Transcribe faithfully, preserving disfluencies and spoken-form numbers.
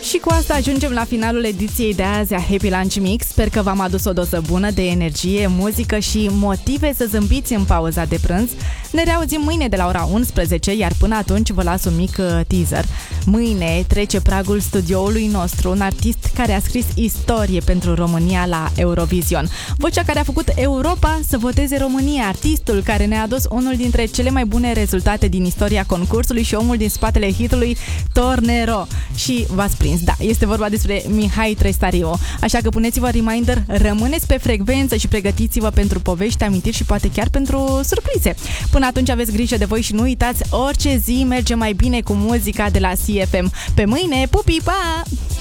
Și cu asta ajungem la finalul ediției de azi a Happy Lunch Mix. Sper că v-am adus o doză bună de energie, muzică și motive să zâmbiți în pauza de prânz. Ne reauzim mâine de la ora unsprezece, iar până atunci vă las un mic teaser. Mâine trece pragul studioului nostru un artist care a scris istorie pentru România la Eurovision. Vocea care a făcut Europa să voteze România, artistul care ne-a adus unul dintre cele mai bune rezultate din istoria concursului și omul din spatele hitului Tornero. Și v-ați prins, da, este vorba despre Mihai Trăistariu. Așa că puneți-vă reminder, rămâneți pe frecvență și pregătiți-vă pentru povești, amintiri și poate chiar pentru surprize. Până atunci aveți grijă de voi și nu uitați, orice zi merge mai bine cu muzica de la C F M. Pe mâine, pupi, pa!